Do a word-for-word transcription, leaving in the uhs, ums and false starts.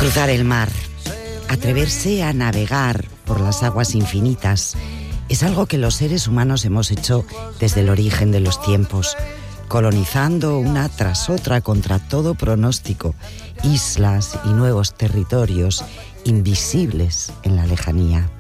Cruzar el mar, atreverse a navegar por las aguas infinitas, es algo que los seres humanos hemos hecho desde el origen de los tiempos, colonizando una tras otra contra todo pronóstico, islas y nuevos territorios invisibles en la lejanía.